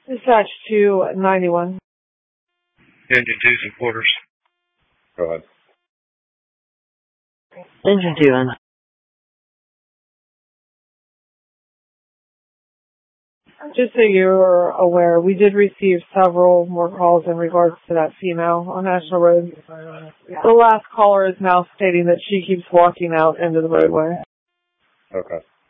Dispatch to 91. Engine 2 supporters. Go ahead. Engine 2 in. Just so you're aware, we did receive several more calls in regards to that female on National Road. The last caller is now stating that she keeps walking out into the roadway. Okay.